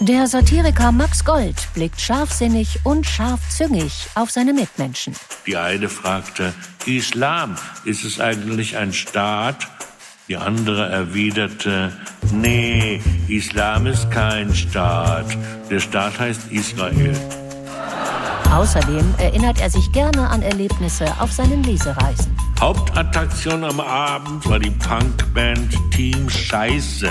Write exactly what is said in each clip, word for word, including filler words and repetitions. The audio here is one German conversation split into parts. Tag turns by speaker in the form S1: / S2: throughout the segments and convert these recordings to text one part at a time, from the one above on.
S1: Der Satiriker Max Gold blickt scharfsinnig und scharfzüngig auf seine Mitmenschen.
S2: Die eine fragte, Islam, ist es eigentlich ein Staat? Die andere erwiderte, nee, Islam ist kein Staat. Der Staat heißt Israel.
S1: Außerdem erinnert er sich gerne an Erlebnisse auf seinen Lesereisen.
S2: Hauptattraktion am Abend war die Punkband Team Scheiße.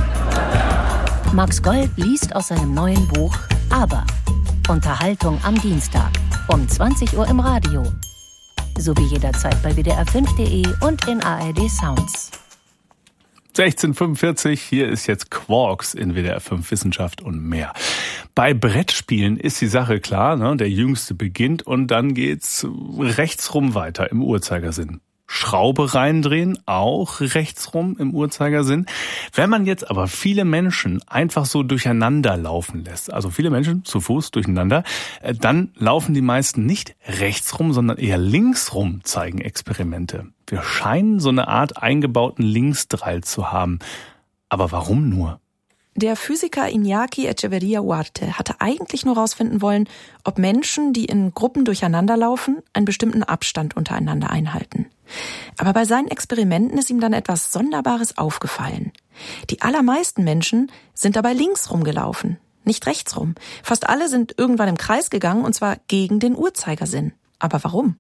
S1: Max Gold liest aus seinem neuen Buch Aber. Unterhaltung am Dienstag um zwanzig Uhr im Radio. Sowie jederzeit bei W D R fünf Punkt de und in A R D Sounds.
S3: sechzehn Uhr fünfundvierzig, hier ist jetzt Quarks in W D R fünf Wissenschaft und mehr. Bei Brettspielen ist die Sache klar, ne? Der Jüngste beginnt und dann geht's rechtsrum weiter im Uhrzeigersinn. Schraube reindrehen, auch rechtsrum im Uhrzeigersinn. Wenn man jetzt aber viele Menschen einfach so durcheinander laufen lässt, also viele Menschen zu Fuß durcheinander, dann laufen die meisten nicht rechtsrum, sondern eher linksrum, zeigen Experimente. Wir scheinen so eine Art eingebauten Linksdrall zu haben. Aber warum nur?
S4: Der Physiker Iñaki Echeverría Huarte hatte eigentlich nur herausfinden wollen, ob Menschen, die in Gruppen durcheinander laufen, einen bestimmten Abstand untereinander einhalten. Aber bei seinen Experimenten ist ihm dann etwas Sonderbares aufgefallen. Die allermeisten Menschen sind dabei linksrum gelaufen, nicht rechtsrum. Fast alle sind irgendwann im Kreis gegangen, und zwar gegen den Uhrzeigersinn. Aber warum?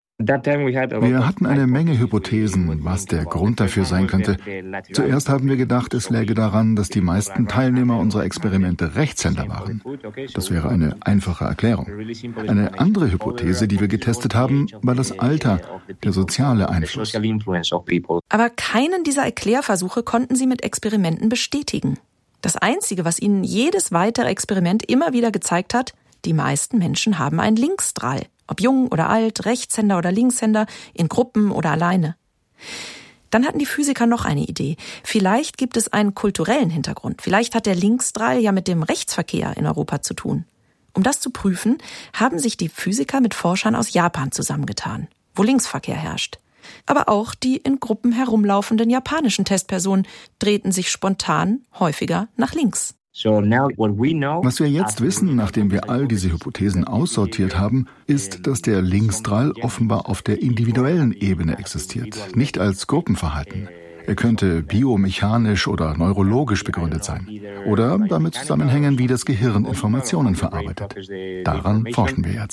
S5: Wir hatten eine Menge Hypothesen, was der Grund dafür sein könnte. Zuerst haben wir gedacht, es läge daran, dass die meisten Teilnehmer unserer Experimente Rechtshänder waren. Das wäre eine einfache Erklärung. Eine andere Hypothese, die wir getestet haben, war das Alter, der soziale Einfluss.
S4: Aber keinen dieser Erklärversuche konnten sie mit Experimenten bestätigen. Das Einzige, was ihnen jedes weitere Experiment immer wieder gezeigt hat, die meisten Menschen haben einen Linksdrall. Ob jung oder alt, Rechtshänder oder Linkshänder, in Gruppen oder alleine. Dann hatten die Physiker noch eine Idee. Vielleicht gibt es einen kulturellen Hintergrund. Vielleicht hat der Linksdrall ja mit dem Rechtsverkehr in Europa zu tun. Um das zu prüfen, haben sich die Physiker mit Forschern aus Japan zusammengetan, wo Linksverkehr herrscht. Aber auch die in Gruppen herumlaufenden japanischen Testpersonen drehten sich spontan häufiger nach links.
S5: Was wir jetzt wissen, nachdem wir all diese Hypothesen aussortiert haben, ist, dass der Linksdrall offenbar auf der individuellen Ebene existiert, nicht als Gruppenverhalten. Er könnte biomechanisch oder neurologisch begründet sein oder damit zusammenhängen, wie das Gehirn Informationen verarbeitet. Daran forschen wir jetzt.